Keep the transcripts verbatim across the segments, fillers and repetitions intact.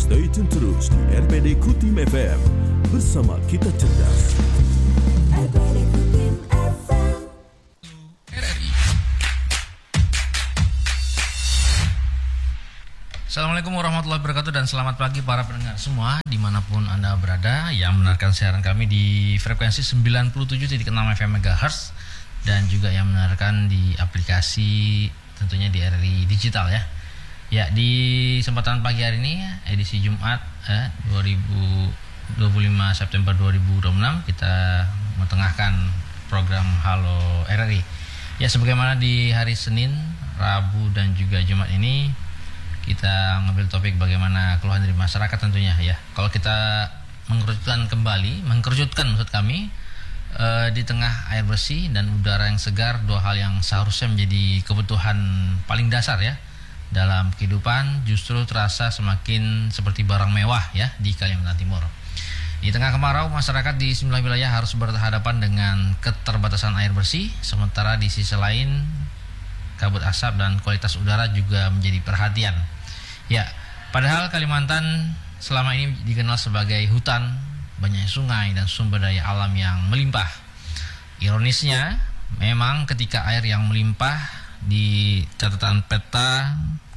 Stay tune terus di R P D Kutim F M. Bersama kita cerdas. R P D Kutim F M. Assalamualaikum warahmatullahi wabarakatuh dan selamat pagi para pendengar semua dimanapun Anda berada yang mendengarkan siaran kami di frekuensi sembilan puluh tujuh koma enam F M Megahertz dan juga yang mendengarkan di aplikasi tentunya di R R I Digital ya. Ya, di kesempatan pagi hari ini edisi Jumat eh, dua ribu dua puluh lima September dua ribu dua puluh enam kita mengetengahkan program Halo R R I. Ya, sebagaimana di hari Senin, Rabu dan juga Jumat ini kita ngambil topik bagaimana keluhan dari masyarakat tentunya ya. Kalau kita mengerucutkan kembali, mengkerucutkan maksud kami eh, di tengah air bersih dan udara yang segar, dua hal yang seharusnya menjadi kebutuhan paling dasar ya dalam kehidupan justru terasa semakin seperti barang mewah ya di Kalimantan Timur. Di tengah kemarau, masyarakat di sejumlah wilayah harus berhadapan dengan keterbatasan air bersih, sementara di sisi lain kabut asap dan kualitas udara juga menjadi perhatian. Ya, padahal Kalimantan selama ini dikenal sebagai hutan, banyak sungai dan sumber daya alam yang melimpah. Ironisnya, memang ketika air yang melimpah di catatan peta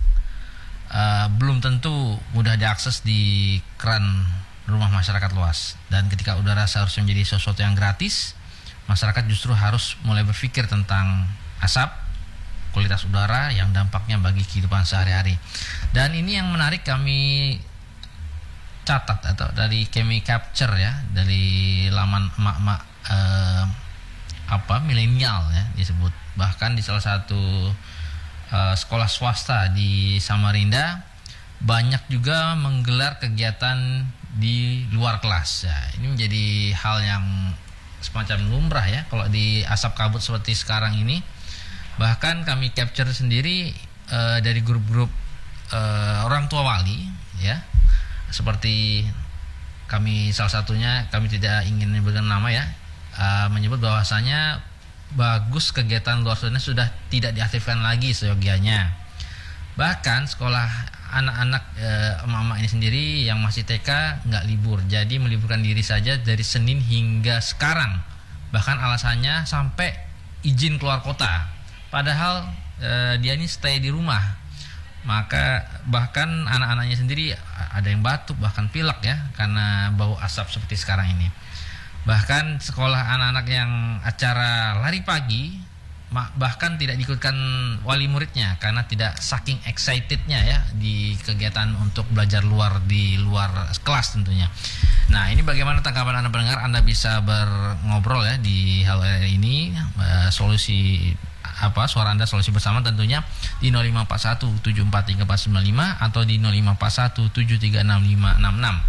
uh, belum tentu mudah diakses di keran rumah masyarakat luas. Dan ketika udara seharusnya menjadi sesuatu yang gratis, masyarakat justru harus mulai berpikir tentang asap, kualitas udara yang dampaknya bagi kehidupan sehari-hari. Dan ini yang menarik kami catat atau dari kami capture ya dari laman emak-emak eh, apa milenial ya disebut. Bahkan di salah satu eh, sekolah swasta di Samarinda banyak juga menggelar kegiatan di luar kelas. Ya, ini menjadi hal yang semacam lumrah ya kalau di asap kabut seperti sekarang ini. Bahkan kami capture sendiri uh, dari grup-grup uh, orang tua wali ya. Seperti kami salah satunya, kami tidak ingin menyebutkan nama ya, uh, menyebut bahwasanya bagus kegiatan luar zona sudah tidak diaktifkan lagi seyogianya. Bahkan sekolah anak-anak uh, emak-emak ini sendiri yang masih T K nggak libur, jadi meliburkan diri saja dari Senin hingga sekarang. Bahkan alasannya sampai izin keluar kota. Padahal eh, dia ini stay di rumah. Maka bahkan anak-anaknya sendiri ada yang batuk bahkan pilek ya karena bau asap seperti sekarang ini. Bahkan sekolah anak-anak yang acara lari pagi bahkan tidak diikutkan wali muridnya karena tidak saking excitednya ya di kegiatan untuk belajar luar di luar kelas tentunya. Nah, ini bagaimana tanggapan Anda pendengar? Anda bisa berngobrol ya di hal ini uh, solusi apa suara Anda solusi bersama tentunya di nol lima empat satu tujuh empat tiga empat sembilan lima atau di nol lima empat satu tujuh tiga enam lima enam enam.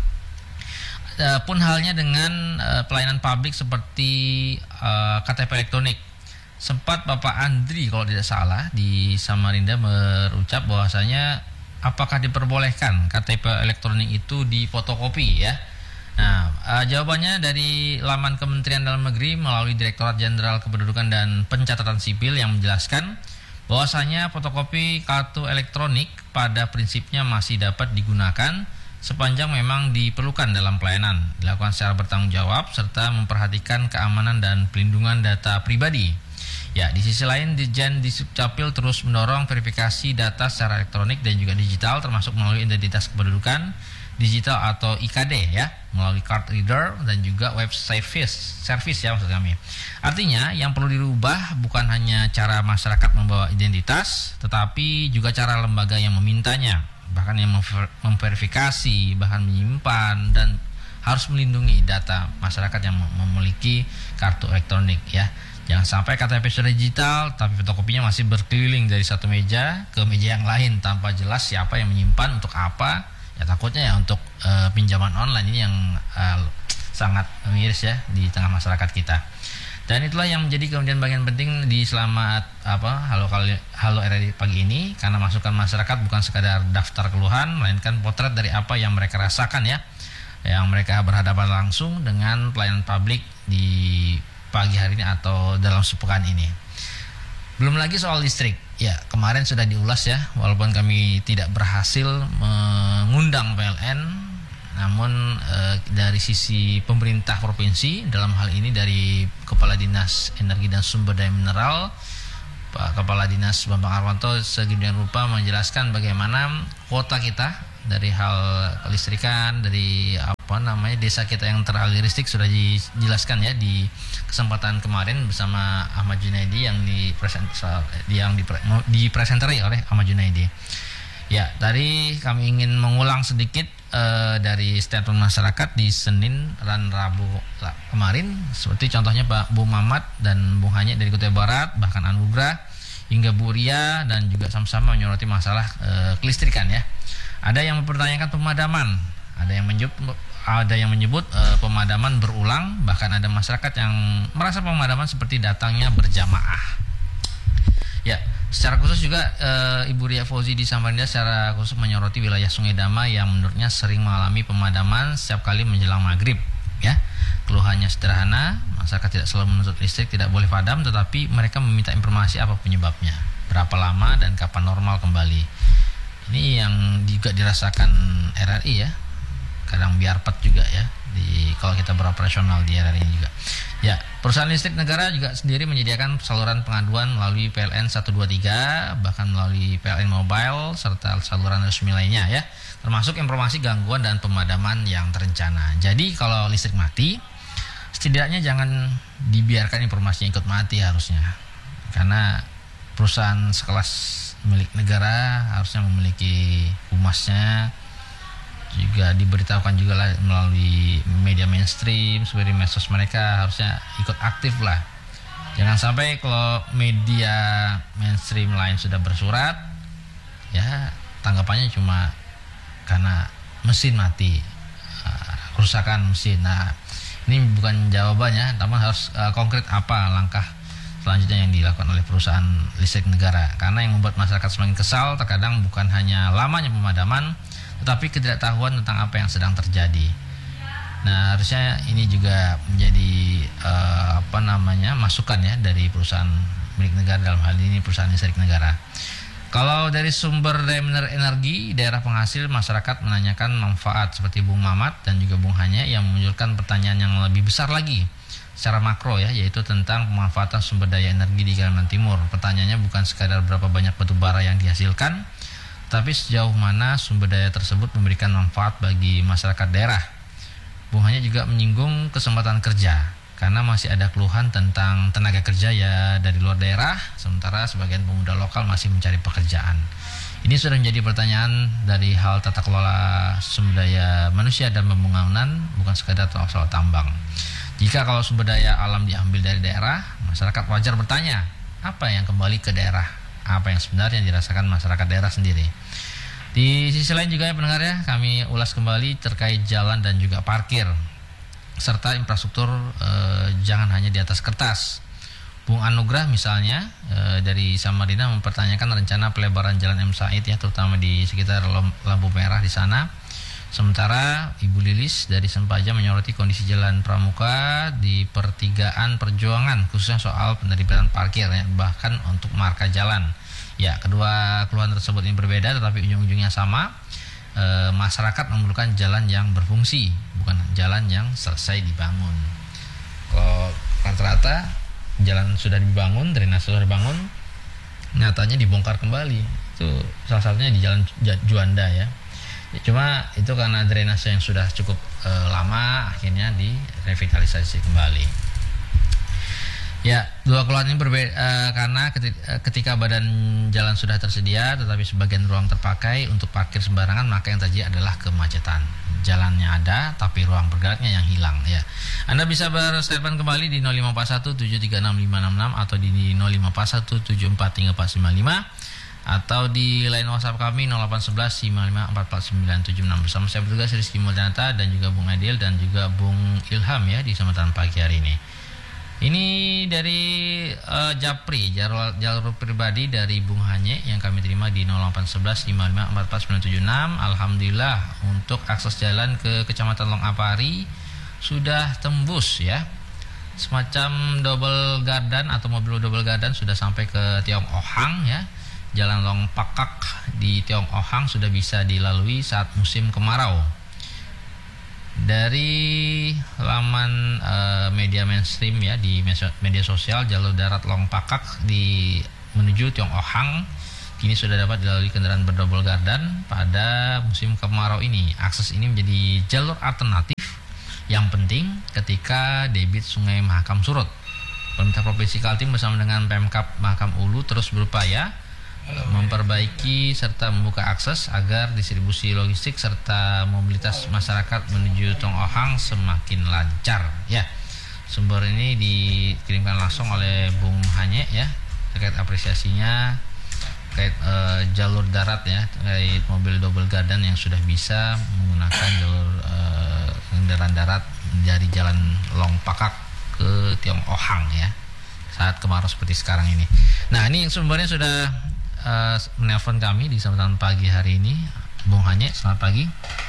Uh, pun halnya dengan uh, pelayanan publik seperti uh, K T P elektronik. Sempat Bapak Andri kalau tidak salah di Samarinda berucap bahwasanya apakah diperbolehkan K T P elektronik itu difotokopi ya. Nah, uh, jawabannya dari laman Kementerian Dalam Negeri melalui Direktorat Jenderal Kependudukan dan Pencatatan Sipil yang menjelaskan bahwasanya fotokopi kartu elektronik pada prinsipnya masih dapat digunakan sepanjang memang diperlukan dalam pelayanan, dilakukan secara bertanggung jawab serta memperhatikan keamanan dan pelindungan data pribadi. Ya, di sisi lain Ditjen Disdukcapil terus mendorong verifikasi data secara elektronik dan juga digital termasuk melalui identitas kependudukan digital atau I K D ya, melalui card reader dan juga web service service ya maksud kami. Artinya yang perlu dirubah bukan hanya cara masyarakat membawa identitas, tetapi juga cara lembaga yang memintanya, bahkan yang memverifikasi, bahkan menyimpan dan harus melindungi data masyarakat yang memiliki kartu elektronik ya. Jangan sampai K T P sudah digital tapi fotokopinya masih berkeliling dari satu meja ke meja yang lain tanpa jelas siapa yang menyimpan untuk apa. Ya takutnya ya untuk uh, pinjaman online ini yang uh, sangat miris ya di tengah masyarakat kita. Dan itulah yang menjadi kemudian bagian penting di selamat apa halo halo R R I pagi ini, karena masukan masyarakat bukan sekadar daftar keluhan melainkan potret dari apa yang mereka rasakan ya, yang mereka berhadapan langsung dengan pelayanan publik di pagi hari ini atau dalam sepekan ini. Belum lagi soal listrik. Ya, kemarin sudah diulas ya, walaupun kami tidak berhasil mengundang P L N, namun e, dari sisi pemerintah provinsi, dalam hal ini dari Kepala Dinas Energi dan Sumber Daya Mineral, Pak Kepala Dinas Bambang Arwanto sedemikian rupa menjelaskan bagaimana kuota kita dari hal kelistrikan, dari apa namanya desa kita yang teraliri listrik sudah dijelaskan ya di kesempatan kemarin bersama Ahmad Junaidi yang dipresent yang dipresentasi oleh Ahmad Junaidi. Ya, tadi kami ingin mengulang sedikit uh, dari statement masyarakat di Senin dan Rabu kemarin, seperti contohnya Pak Bu Mamat dan Bung Hanyek dari Kutai Barat, bahkan Anugrah hingga Bu Ria, dan juga sama-sama menyoroti masalah uh, kelistrikan ya. Ada yang mempertanyakan pemadaman, ada yang menyebut ada yang menyebut uh, pemadaman berulang, bahkan ada masyarakat yang merasa pemadaman seperti datangnya berjamaah. Ya, secara khusus juga e, Ibu Ria Fauzi di Samarinda secara khusus menyoroti wilayah Sungai Dama yang menurutnya sering mengalami pemadaman setiap kali menjelang maghrib. Ya, keluhannya sederhana, masyarakat tidak selalu menuntut listrik tidak boleh padam, tetapi mereka meminta informasi apa penyebabnya, berapa lama dan kapan normal kembali. Ini yang juga dirasakan R R I ya, kadang biarpet juga ya, di kalau kita beroperasional di R R I juga. Ya, perusahaan listrik negara juga sendiri menyediakan saluran pengaduan melalui P L N satu dua tiga, bahkan melalui P L N Mobile, serta saluran resmi lainnya ya, termasuk informasi gangguan dan pemadaman yang terencana. Jadi kalau listrik mati, setidaknya jangan dibiarkan informasinya ikut mati harusnya, karena perusahaan sekelas milik negara harusnya memiliki humasnya, juga diberitahukan juga lah melalui media mainstream seperti medsos mereka, harusnya ikut aktif lah. Jangan sampai kalau media mainstream lain sudah bersurat, ya tanggapannya cuma karena mesin mati, kerusakan mesin. Nah, ini bukan jawabannya, namun harus uh, konkret apa langkah selanjutnya yang dilakukan oleh perusahaan listrik negara. Karena yang membuat masyarakat semakin kesal terkadang bukan hanya lamanya pemadaman, tetapi ketidaktahuan tentang apa yang sedang terjadi. Nah, harusnya ini juga menjadi uh, apa namanya masukan ya dari perusahaan milik negara, dalam hal ini perusahaan listrik negara. Kalau dari sumber daya energi daerah penghasil, masyarakat menanyakan manfaat seperti Bung Mamat dan juga Bung Hanyek yang memunculkan pertanyaan yang lebih besar lagi secara makro ya, yaitu tentang pemanfaatan sumber daya energi di Kalimantan Timur. Pertanyaannya bukan sekadar berapa banyak batu bara yang dihasilkan, tapi sejauh mana sumber daya tersebut memberikan manfaat bagi masyarakat daerah. Bung Hanyek juga menyinggung kesempatan kerja, karena masih ada keluhan tentang tenaga kerja ya dari luar daerah, sementara sebagian pemuda lokal masih mencari pekerjaan. Ini sudah menjadi pertanyaan dari hal tata kelola sumber daya manusia dan pembangunan, bukan sekadar soal tambang. Jika kalau sumber daya alam diambil dari daerah, masyarakat wajar bertanya, apa yang kembali ke daerah? Apa yang sebenarnya dirasakan masyarakat daerah sendiri. Di sisi lain juga ya pendengar ya, kami ulas kembali terkait jalan dan juga parkir serta infrastruktur eh, jangan hanya di atas kertas. Bung Anugrah misalnya eh, dari Samarinda mempertanyakan rencana pelebaran Jalan M Said ya, terutama di sekitar lampu merah di sana. Sementara Ibu Lilis dari Sempaja menyoroti kondisi Jalan Pramuka di pertigaan Perjuangan, khususnya soal penerbitan parkir ya, bahkan untuk marka jalan. Ya, kedua keluhan tersebut ini berbeda tetapi ujung-ujungnya sama. E, masyarakat memerlukan jalan yang berfungsi, bukan jalan yang selesai dibangun. Kalau rata-rata jalan sudah dibangun, drainase sudah dibangun, nyatanya dibongkar kembali. Itu salah satunya di Jalan Juanda ya. Ya, cuma itu karena drainase yang sudah cukup e, lama, akhirnya direvitalisasi kembali. Ya, dua keluhan ini berbeda e, karena ketika, ketika badan jalan sudah tersedia, tetapi sebagian ruang terpakai untuk parkir sembarangan, maka yang terjadi adalah kemacetan. Jalannya ada, tapi ruang bergeraknya yang hilang. Ya, Anda bisa berstatement kembali di nol lima empat satu tujuh tiga enam lima enam enam atau di nol lima empat satu tujuh empat tiga empat lima lima. Atau di line WhatsApp kami nol delapan satu satu lima lima empat empat sembilan tujuh enam. Bersama saya bertugas Rizky Muldanata dan juga Bung Adil dan juga Bung Ilham ya di kesempatan pagi hari ini. Ini dari uh, Japri, jalur, jalur pribadi dari Bung Hanyek yang kami terima di nol delapan satu satu lima lima empat empat sembilan tujuh enam. Alhamdulillah untuk akses jalan ke Kecamatan Longapari sudah tembus ya. Semacam double garden atau mobil double garden sudah sampai ke Tiong Ohang ya. Jalan Long Pakak di Tiong Ohang sudah bisa dilalui saat musim kemarau. Dari laman uh, media mainstream ya di media sosial, jalur darat Long Pakak di menuju Tiong Ohang kini sudah dapat dilalui kendaraan berdouble gardan pada musim kemarau ini. Akses ini menjadi jalur alternatif yang penting ketika debit Sungai Mahakam surut. Pemerintah Provinsi Kaltim bersama dengan Pemkab Mahakam Ulu terus berupaya memperbaiki serta membuka akses agar distribusi logistik serta mobilitas masyarakat menuju Tiong Ohang semakin lancar. Ya, sumber ini dikirimkan langsung oleh Bung Hanye ya terkait apresiasinya terkait uh, jalur darat ya, terkait mobil double gardan yang sudah bisa menggunakan jalur uh, kendaraan darat dari Jalan Long Pakak ke Tiong Ohang ya saat kemarau seperti sekarang ini. Nah, ini sumbernya sudah Uh, menelpon kami di kesempatan pagi hari ini. Bung Hanye, selamat pagi.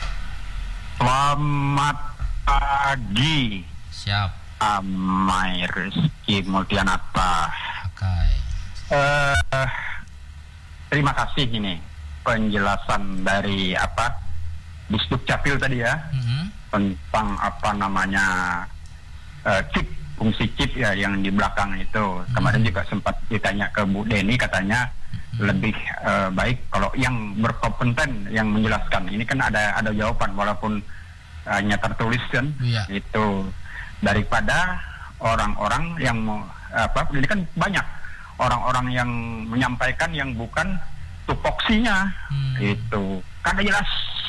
Selamat pagi. Siap. Amai Rizky Multianata. Okay. Uh, terima kasih ini penjelasan dari apa Disduk Capil tadi ya, mm-hmm. tentang apa namanya uh, chip, fungsi chip ya yang di belakang itu. Mm-hmm. Kemarin juga sempat ditanya ke Bu Deni, katanya Hmm. lebih uh, baik kalau yang berkompeten yang menjelaskan. Ini kan ada ada jawaban walaupun hanya tertulis kan, yeah. Itu daripada orang-orang yang mau apa ini kan banyak orang-orang yang menyampaikan yang bukan tupoksinya, hmm. itu kan jelas.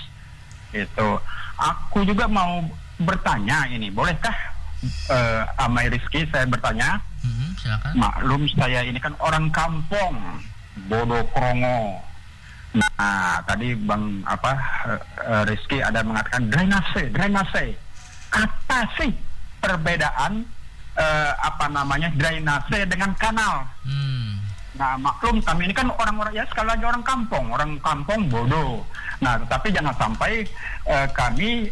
Itu aku juga mau bertanya ini, bolehkah uh, Amai Rizky saya bertanya? Hmm, silakan. Maklum saya ini kan orang kampung Bodo Krongo. Nah, tadi Bang apa uh, Rizky ada mengatakan drainase, drainase. Apa sih perbedaan uh, apa namanya drainase dengan kanal? Hmm. Nah, maklum kami ini kan orang-orang ya sekali lagi orang kampung, orang kampung bodoh. Nah, tetapi jangan sampai uh, kami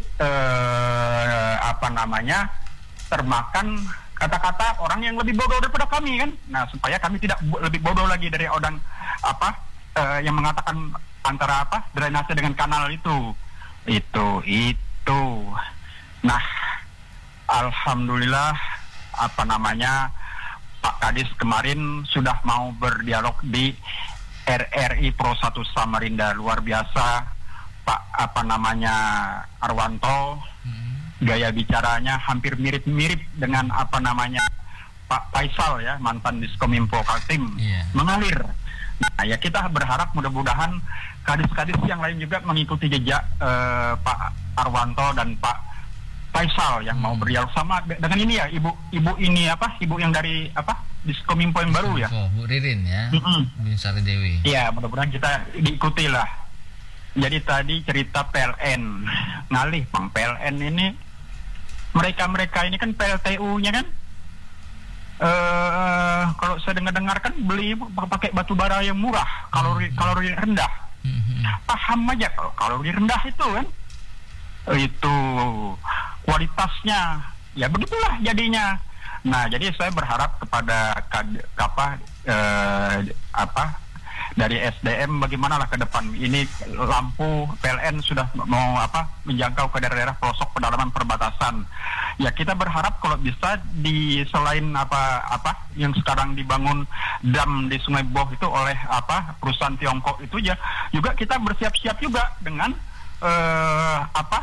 uh, apa namanya termakan kata-kata orang yang lebih bodoh daripada kami kan. Nah, supaya kami tidak bo- lebih bodoh lagi dari orang apa uh, yang mengatakan antara apa drainase dengan kanal itu. Itu itu. Nah, alhamdulillah apa namanya Pak Kadis kemarin sudah mau berdialog di R R I Pro satu Samarinda, luar biasa Pak apa namanya Arwanto. Hmm. Gaya bicaranya hampir mirip-mirip dengan apa namanya Pak Faisal ya, mantan Diskominfo Kaltim, yeah. Mengalir. Nah ya kita berharap mudah-mudahan kadis-kadis yang lain juga mengikuti jejak uh, Pak Arwanto dan Pak Faisal yang hmm. mau berdialog sama dengan ini ya, ibu ibu ini apa, ibu yang dari apa Diskominfo yang baru ya. Oh, Bu Ririn ya, mm-hmm. Bu Sari Dewi. Iya, mudah-mudahan kita diikuti lah. Jadi tadi cerita P L N ngalih, Bang. P L N ini mereka-mereka ini kan P L T U-nya kan uh, kalau saya dengar-dengar kan beli pakai batu bara yang murah, kalori kalori rendah. Paham aja kalau kalori rendah itu kan itu kualitasnya ya begitulah jadinya. Nah, jadi saya berharap kepada apa uh, apa dari S D M bagaimanalah ke depan ini lampu P L N sudah mau apa menjangkau ke daerah-daerah pelosok pedalaman perbatasan. Ya kita berharap kalau bisa di selain apa apa yang sekarang dibangun dam di Sungai Boh itu oleh apa perusahaan Tiongkok itu ya juga kita bersiap-siap juga dengan eh, apa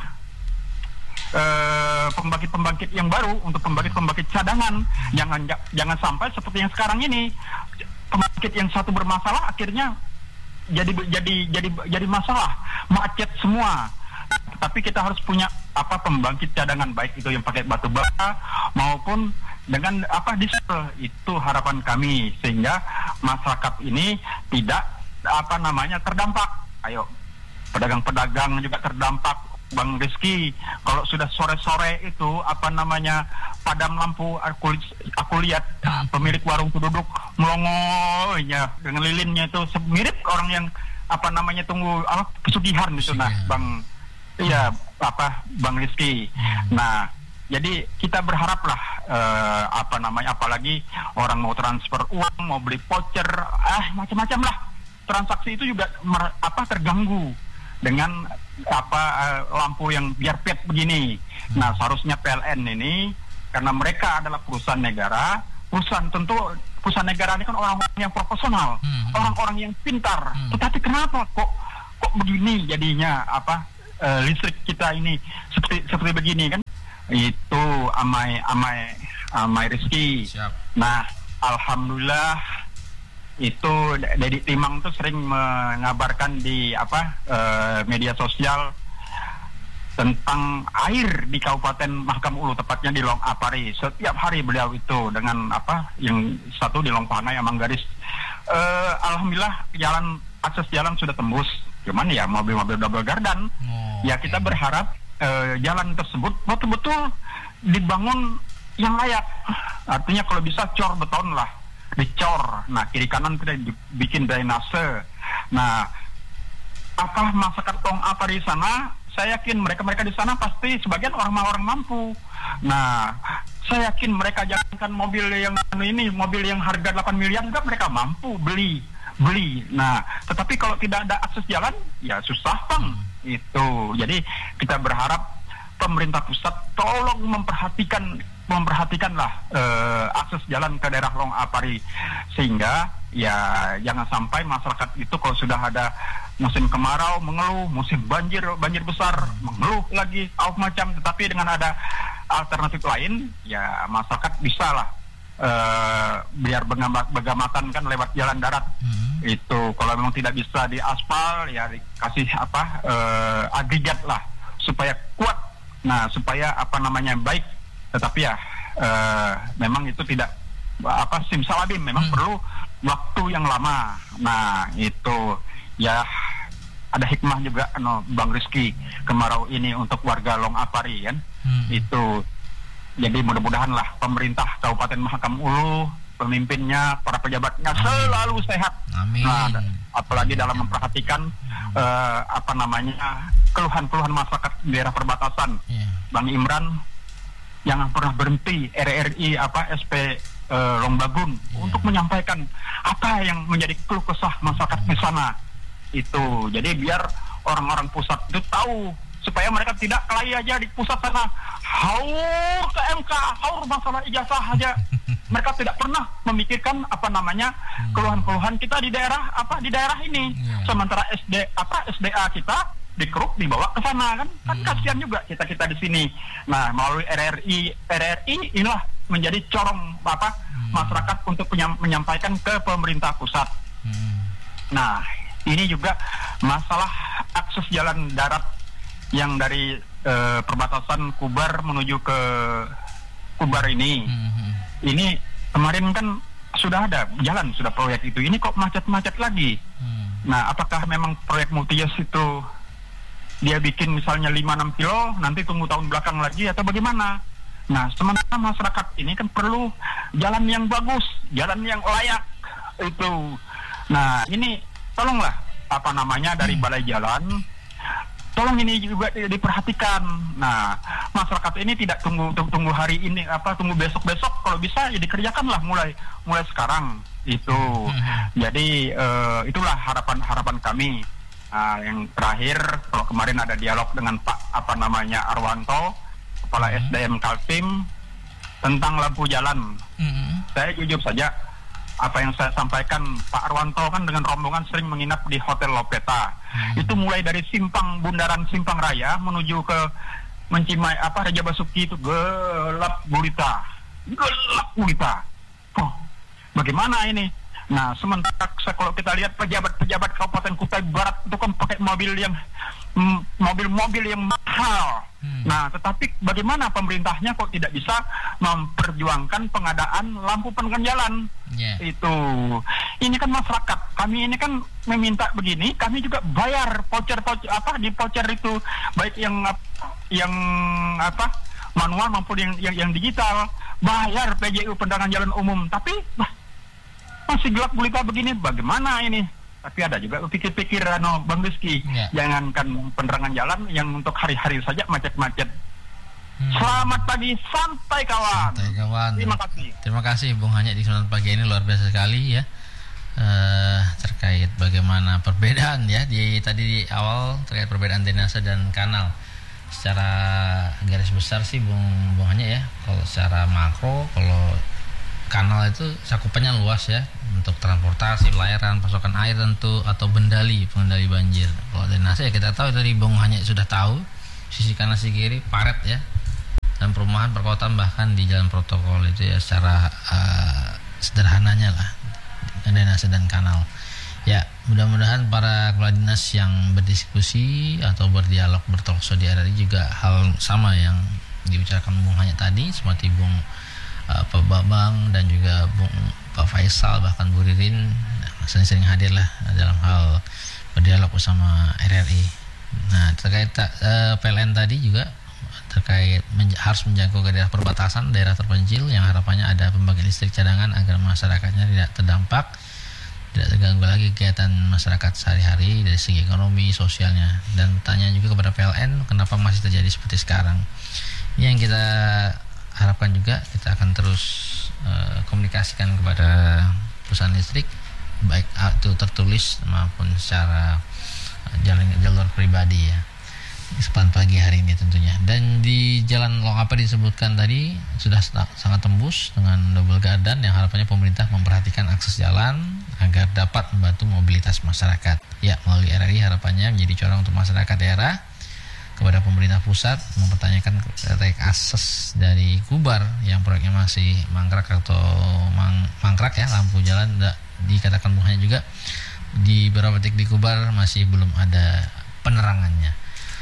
eh, pembangkit-pembangkit yang baru untuk pembangkit-pembangkit cadangan. Jangan jangan sampai seperti yang sekarang ini. Pembangkit yang satu bermasalah akhirnya jadi jadi jadi jadi masalah, macet semua. Tapi kita harus punya apa pembangkit cadangan baik itu yang pakai batu bara maupun dengan apa diesel. Itu harapan kami sehingga masyarakat ini tidak apa namanya terdampak. Ayo pedagang-pedagang juga terdampak. Bang Rizky, kalau sudah sore-sore itu apa namanya padam lampu, aku, aku lihat nah, pemilik warung itu duduk melongo ya dengan lilinnya itu mirip orang yang apa namanya tunggu apa pesugihan itu. Nah Bang iya apa Bang Rizky. Nah jadi kita berharaplah eh, apa namanya apalagi orang mau transfer uang, mau beli voucher, ah macam-macam lah. transaksi itu juga mer, apa terganggu dengan apa uh, lampu yang biar pet begini. Nah, seharusnya P L N ini karena mereka adalah perusahaan negara, perusahaan tentu perusahaan negara ini kan orang-orang yang profesional, hmm. orang-orang yang pintar. Hmm. Tetapi kenapa kok kok begini jadinya apa uh, listrik kita ini seperti seperti begini kan? Itu amai amai amai Rizky. Siap. Nah, alhamdulillah itu Dedi Timang tuh sering mengabarkan di apa uh, media sosial tentang air di Kabupaten Mahakam Ulu, tepatnya di Long Apari. Setiap hari beliau itu dengan apa yang satu di Long Panai, Manggaris. Uh, alhamdulillah jalan akses jalan sudah tembus. Cuman ya mobil-mobil double gardan. Oh, ya kita okay. berharap uh, jalan tersebut betul-betul dibangun yang layak. Artinya kalau bisa cor beton lah, dicor. Nah, kiri kanan kita bikin drainase. Nah, apa masyarakat Long Apari di sana? Saya yakin mereka-mereka di sana pasti sebagian orang-orang mampu. Nah, saya yakin mereka jangankan mobil yang ini, mobil yang harga delapan miliar enggak, mereka mampu beli, beli. Nah, tetapi kalau tidak ada akses jalan, ya susah, Bang. Itu. Jadi kita berharap pemerintah pusat tolong memperhatikan memperhatikanlah uh, akses jalan ke daerah Long Apari, sehingga ya jangan sampai masyarakat itu kalau sudah ada musim kemarau mengeluh, musim banjir banjir besar mengeluh lagi apa macam. Tetapi dengan ada alternatif lain, ya masyarakat bisa lah uh, biar begamatan kan lewat jalan darat. Hmm. Itu kalau memang tidak bisa di aspal, ya dikasih apa uh, agregat lah supaya kuat. Nah, supaya apa namanya baik. Tetapi ya uh, memang itu tidak apa simsalabim, memang hmm. perlu waktu yang lama. Nah, itu ya ada hikmah juga no, Bang Rizky kemarau ini untuk warga Long Apari kan. Hmm. Itu jadi mudah-mudahan lah pemerintah Kabupaten Mahakam Ulu, pemimpinnya, para pejabatnya Amin. Selalu sehat. Amin. Nah, apalagi dalam memperhatikan uh, apa namanya keluhan-keluhan masyarakat di daerah perbatasan. Yeah. Bang Imran jangan pernah berhenti R R I apa S P uh, Longbagun yeah. untuk menyampaikan apa yang menjadi keluh kesah masyarakat di sana. Itu jadi biar orang-orang pusat itu tahu, supaya mereka tidak kelahi aja di pusat sana haur ke M K, haur masalah ijazah aja. Mereka tidak pernah memikirkan apa namanya keluhan-keluhan kita di daerah apa di daerah ini. Yeah. Sementara S D apa S D A kita dikeruk dibawa ke sana kan, kan hmm. kasihan juga kita kita di sini. Nah, melalui R R I R R I inilah menjadi corong apa hmm. masyarakat untuk menyampaikan ke pemerintah pusat. Hmm. Nah, ini juga masalah akses jalan darat yang dari eh, perbatasan Kubar menuju ke Kubar ini. Hmm. Ini kemarin kan sudah ada jalan, sudah proyek itu. Ini kok macet-macet lagi. Hmm. Nah, apakah memang proyek Multijes itu dia bikin misalnya lima enam kilo, nanti tunggu tahun belakang lagi atau bagaimana? Nah, sementara masyarakat ini kan perlu jalan yang bagus, jalan yang layak itu. Nah, ini tolonglah apa namanya dari balai jalan, tolong ini juga diperhatikan. Nah, masyarakat ini tidak tunggu tunggu hari ini apa tunggu besok-besok, kalau bisa ya dikerjakanlah mulai mulai sekarang itu. Jadi uh, itulah harapan-harapan kami. Nah, yang terakhir, kalau kemarin ada dialog dengan Pak apa namanya Arwanto, Kepala mm-hmm. S D M Kaltim tentang lampu jalan. Mm-hmm. Saya jujur saja, apa yang saya sampaikan, Pak Arwanto kan dengan rombongan sering menginap di Hotel Lopeta. Mm-hmm. Itu mulai dari simpang bundaran Simpang Raya menuju ke Mencimai apa Raja Basuki itu gelap gulita, gelap gulita. Oh, bagaimana ini? Nah, sementara kalau kita lihat pejabat-pejabat Kabupaten Kutai Barat itu kan pakai mobil yang mm, mobil-mobil yang mahal. Hmm. Nah, tetapi bagaimana pemerintahnya kok tidak bisa memperjuangkan pengadaan lampu penerangan jalan? Yeah. Itu. Ini kan masyarakat. Kami ini kan meminta begini, kami juga bayar voucher-voucher apa di voucher itu, baik yang yang apa manual maupun yang yang, yang digital, bayar P J U penerangan jalan umum. Tapi bah, masih gelap gulita begini, bagaimana ini? Tapi ada juga pikir-pikir ano Bang Rizky, ya. Jangankan penerangan jalan yang untuk hari-hari saja macet-macet. Hmm. Selamat pagi, santai kawan. Santai kawan. Terima kasih. Terima kasih Bung Hanya di kesempatan pagi ini luar biasa sekali ya. uh, terkait bagaimana perbedaan ya di tadi di awal terkait perbedaan drainase dan kanal. Secara garis besar sih Bung Bung Hanya ya, kalau secara makro kalau kanal itu cakupannya luas ya untuk transportasi, pelayaran, pasokan air tentu atau bendali pengendali banjir. Kalau drainase ya kita tahu tadi Bung Hanya sudah tahu sisi kanan sisi kiri paret ya, dan perumahan perkotaan bahkan di jalan protokol itu ya secara uh, sederhananya lah drainase dan kanal. Ya, mudah-mudahan para kepala dinas yang berdiskusi atau berdialog bertalkshow di R R I juga hal sama yang dibicarakan Bung Hanya tadi, seperti Bung uh, Pak Babang dan juga Bung Pak Faisal bahkan Bu Ririn sering-sering hadir lah dalam hal berdialog bersama R R I. Nah, terkait uh, P L N tadi juga terkait menj- harus menjangkau ke daerah perbatasan, daerah terpencil yang harapannya ada pembagian listrik cadangan agar masyarakatnya tidak terdampak, tidak terganggu lagi kegiatan masyarakat sehari-hari dari segi ekonomi, sosialnya. Dan tanya juga kepada P L N kenapa masih terjadi seperti sekarang. Ini yang kita harapkan juga, kita akan terus uh, komunikasikan kepada perusahaan listrik, baik itu tertulis maupun secara uh, jalur, jalur pribadi ya. Kesempatan pagi hari ini tentunya. Dan di Jalan Longapa disebutkan tadi sudah sangat tembus dengan double gardan yang harapannya pemerintah memperhatikan akses jalan agar dapat membantu mobilitas masyarakat. Ya, melalui R R I harapannya menjadi corong untuk masyarakat daerah kepada pemerintah pusat mempertanyakan terkait akses dari Kubar yang proyeknya masih mangkrak atau mang, mangkrak ya, lampu jalan da, dikatakan bukannya juga di beberapa titik di Kubar masih belum ada penerangannya.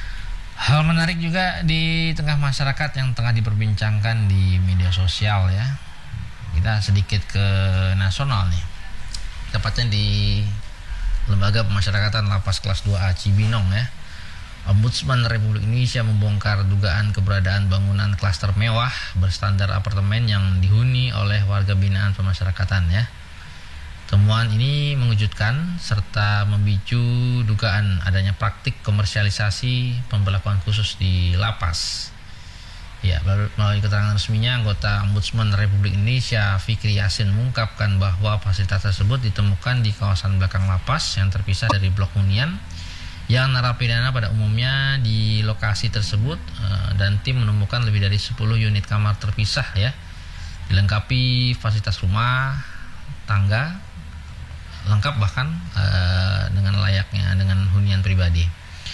Hal menarik juga di tengah masyarakat yang tengah diperbincangkan di media sosial ya. Kita sedikit ke nasional nih. Tepatnya di Lembaga Pemasyarakatan Lapas Kelas dua A Cibinong ya. Ombudsman Republik Indonesia membongkar dugaan keberadaan bangunan klaster mewah berstandar apartemen yang dihuni oleh warga binaan pemasyarakatan ya. Temuan ini mengejutkan serta memicu dugaan adanya praktik komersialisasi pemberlakuan khusus di lapas. Ya, melalui keterangan resminya, anggota Ombudsman Republik Indonesia Fikri Yasin mengungkapkan bahwa fasilitas tersebut ditemukan di kawasan belakang lapas yang terpisah dari blok hunian yang narapidana pada umumnya di lokasi tersebut, dan tim menemukan lebih dari sepuluh unit kamar terpisah ya, dilengkapi fasilitas rumah tangga lengkap bahkan uh, dengan layaknya dengan hunian pribadi.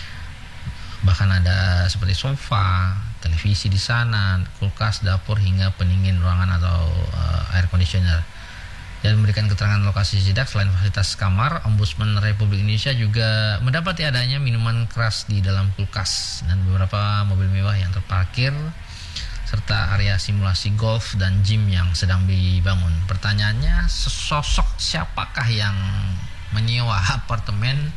Bahkan ada seperti sofa, televisi di sana, kulkas, dapur hingga pendingin ruangan atau uh, air conditioner. Dan memberikan keterangan lokasi sidak, selain fasilitas kamar, Ombudsman Republik Indonesia juga mendapati adanya minuman keras di dalam kulkas dan beberapa mobil mewah yang terparkir serta area simulasi golf dan gym yang sedang dibangun. Pertanyaannya, sosok siapakah yang menyewa apartemen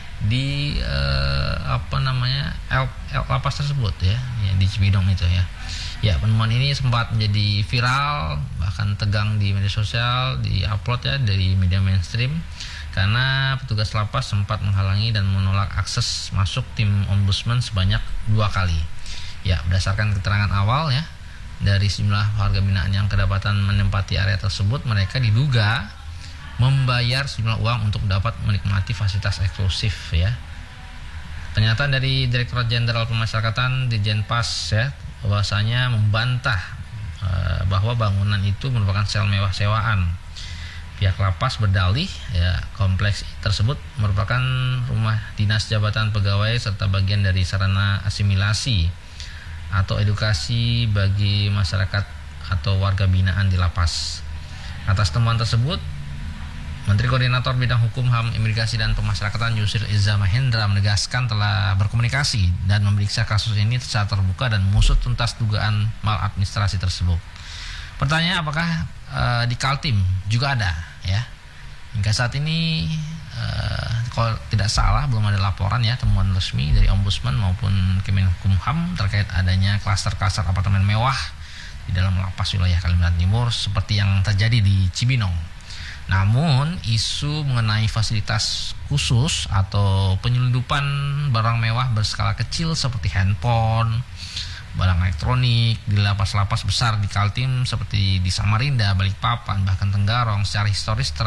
di eh, apa namanya L, L, lapas tersebut ya, ya di Cibinong itu ya. Ya, penemuan ini sempat menjadi viral, bahkan tegang di media sosial, di-upload ya dari media mainstream karena petugas lapas sempat menghalangi dan menolak akses masuk tim ombudsman sebanyak dua kali. Ya, berdasarkan keterangan awal ya dari sejumlah warga binaan yang kedapatan menempati area tersebut, mereka diduga membayar sejumlah uang untuk dapat menikmati fasilitas eksklusif ya. Pernyataan dari Direktorat Jenderal Pemasyarakatan Dirjen Pas ya, bahwasanya membantah e, bahwa bangunan itu merupakan sel mewah sewaan. Pihak lapas berdalih ya, kompleks tersebut merupakan rumah dinas jabatan pegawai serta bagian dari sarana asimilasi atau edukasi bagi masyarakat atau warga binaan di lapas. Atas temuan tersebut, Menteri Koordinator Bidang Hukum, H A M, Imigrasi dan Pemasyarakatan Yusril Iza Mahendra menegaskan telah berkomunikasi dan memeriksa kasus ini secara terbuka dan mengusut tuntas dugaan maladministrasi tersebut. Pertanyaan, apakah uh, di Kaltim juga ada ya? Hingga saat ini Uh, kalau tidak salah belum ada laporan ya, temuan resmi dari Ombudsman maupun Kemenkumham terkait adanya klaster-klaster apartemen mewah di dalam lapas wilayah Kalimantan Timur seperti yang terjadi di Cibinong. Namun isu mengenai fasilitas khusus atau penyelundupan barang mewah berskala kecil seperti handphone, barang elektronik di lapas-lapas besar di Kaltim seperti di Samarinda, Balikpapan, bahkan Tenggarong secara historis terap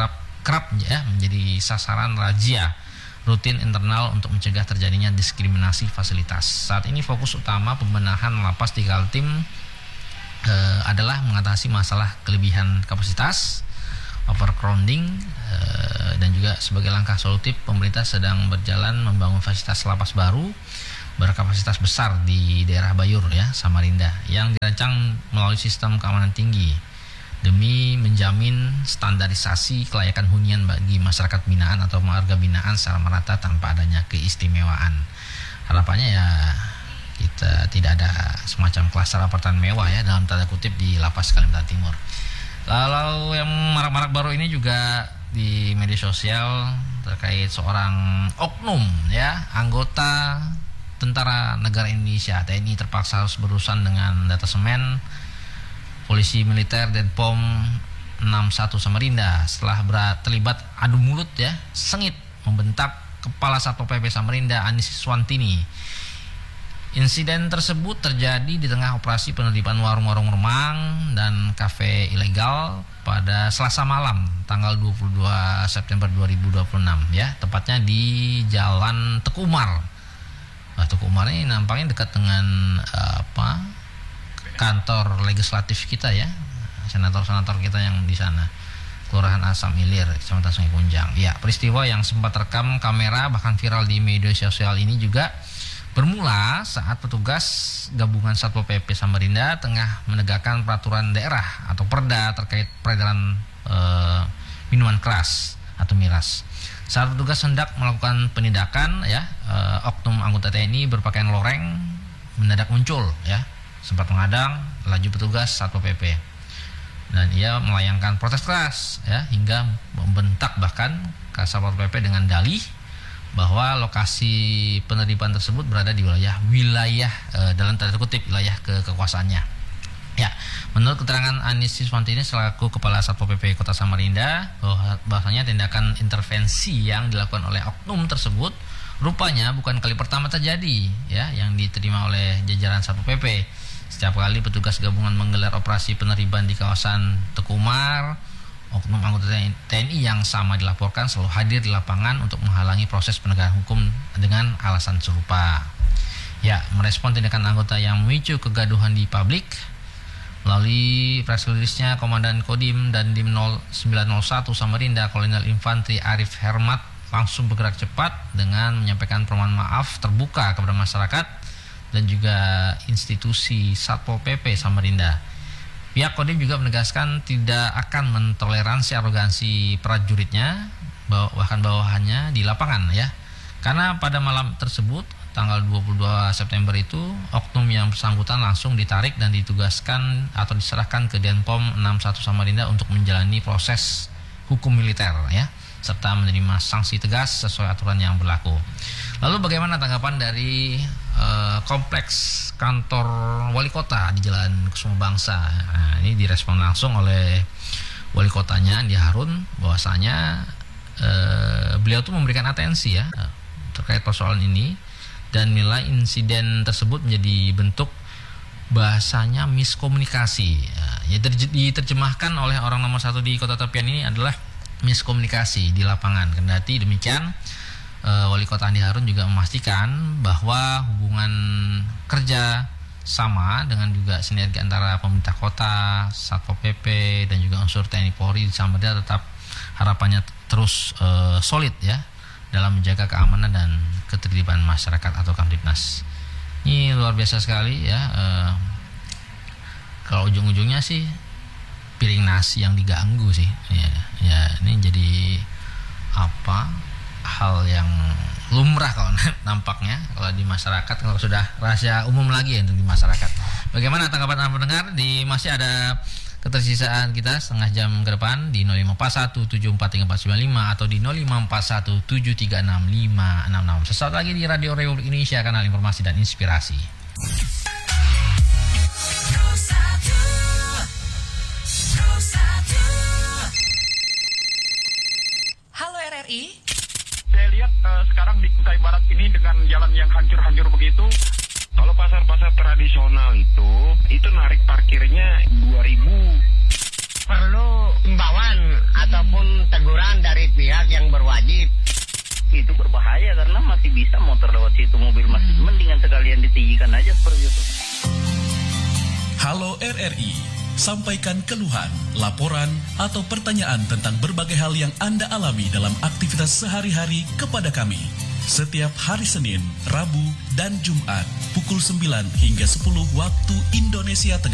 kerap ya menjadi sasaran razia rutin internal untuk mencegah terjadinya diskriminasi fasilitas. Saat ini fokus utama pembenahan lapas di Kaltim eh, adalah mengatasi masalah kelebihan kapasitas, overcrowding, eh, dan juga sebagai langkah solutif pemerintah sedang berjalan membangun fasilitas lapas baru berkapasitas besar di daerah Bayur ya, Samarinda yang dirancang melalui sistem keamanan tinggi demi menjamin standarisasi kelayakan hunian bagi masyarakat binaan atau warga binaan secara merata tanpa adanya keistimewaan. Harapannya ya kita tidak ada semacam klaster apartemen mewah ya dalam tanda kutip di lapas Kalimantan Timur. Lalu yang marak-marak baru ini juga di media sosial terkait seorang oknum ya anggota Tentara Negara Indonesia T N I terpaksa harus berurusan dengan detasemen Polisi Militer Denpom enam puluh satu Samarinda setelah berat, terlibat adu mulut ya, sengit membentak Kepala Satpol P P Samarinda Anis Swantini. Insiden tersebut terjadi di tengah operasi penertiban warung-warung remang dan kafe ilegal pada Selasa malam tanggal dua puluh dua September dua ribu dua puluh enam ya, tepatnya di Jalan Teku Umar. Nah, Teku Umar ini nampaknya dekat dengan uh, apa? kantor legislatif kita ya, senator-senator kita yang di sana, Kelurahan Asam Ilir, Kecamatan Sungai Kunjang. Ya, peristiwa yang sempat terekam kamera bahkan viral di media sosial ini juga bermula saat petugas gabungan Satpol P P Samarinda tengah menegakkan peraturan daerah atau perda terkait peredaran e, minuman keras atau miras. Saat petugas hendak melakukan penindakan ya, e, oknum anggota T N I berpakaian loreng mendadak muncul ya, sempat menghadang laju petugas Satpol P P dan ia melayangkan protes keras ya hingga membentak bahkan ke Satpol P P dengan dalih bahwa lokasi penertiban tersebut berada di wilayah wilayah e, dalam tanda kutip wilayah ke kekuasaannya. Ya, menurut keterangan Anis Swantini selaku Kepala Satpol P P Kota Samarinda bahwa bahwasanya tindakan intervensi yang dilakukan oleh oknum tersebut rupanya bukan kali pertama terjadi ya yang diterima oleh jajaran Satpol P P. Setiap kali petugas gabungan menggelar operasi peneriban di kawasan Teku Umar, oknum anggota T N I yang sama dilaporkan selalu hadir di lapangan untuk menghalangi proses penegakan hukum dengan alasan serupa. Ya, merespon tindakan anggota yang memicu kegaduhan di publik, melalui press release-nya Komandan Kodim dan Dim nol sembilan nol satu Samarinda Kolonel Infantri Arif Hermat langsung bergerak cepat dengan menyampaikan permohonan maaf terbuka kepada masyarakat dan juga institusi Satpol P P Samarinda. Pihak Kodim juga menegaskan tidak akan mentoleransi arogansi prajuritnya, bahkan bawahannya di lapangan ya. Karena pada malam tersebut tanggal dua puluh dua September itu oknum yang bersangkutan langsung ditarik dan ditugaskan atau diserahkan ke Denpom enam puluh satu Samarinda untuk menjalani proses hukum militer ya, serta menerima sanksi tegas sesuai aturan yang berlaku. Lalu bagaimana tanggapan dari uh, kompleks kantor wali kota di Jalan Kusuma Bangsa? Nah, ini direspon langsung oleh wali kotanya Andi Harun bahwasanya uh, beliau tuh memberikan atensi ya uh, terkait persoalan ini dan nilai insiden tersebut menjadi bentuk bahasanya miskomunikasi. Uh, ya diterjemahkan oleh orang nomor satu di Kota Tepian ini adalah miskomunikasi di lapangan. Kendati demikian, e, Wali Kota Andi Harun juga memastikan bahwa hubungan kerja sama dengan juga sinergi antara pemerintah kota, Satpol P P dan juga unsur T N I Polri di Samarinda tetap harapannya terus e, solid ya dalam menjaga keamanan dan ketertiban masyarakat atau Kamtibnas. Ini luar biasa sekali ya. E, kalau ujung-ujungnya sih piring nasi yang diganggu sih ya, ya ini jadi apa hal yang lumrah kalau nampaknya kalau di masyarakat, kalau sudah rahasia umum lagi ya untuk di masyarakat. Bagaimana tanggapan Anda pendengar? Di masih ada ketersisaan kita setengah jam ke depan di nol lima empat satu tujuh empat tiga empat sembilan lima atau di nol lima empat satu tujuh tiga enam lima enam enam. Sesaat lagi di Radio Republik Indonesia, kanal informasi dan inspirasi. Halo R R I. Saya lihat uh, sekarang di Kutai Barat ini dengan jalan yang hancur-hancur begitu. Kalau pasar-pasar tradisional itu, itu narik parkirnya dua ribu. perlu imbauan ataupun teguran dari pihak yang berwajib. Itu berbahaya karena masih bisa motor lewat situ, mobil masih hmm. mendingan sekalian ditinggikan aja seperti itu. Halo R R I, sampaikan keluhan, laporan, atau pertanyaan tentang berbagai hal yang Anda alami dalam aktivitas sehari-hari kepada kami. Setiap hari Senin, Rabu, dan Jumat, pukul sembilan hingga sepuluh waktu Indonesia Tengah.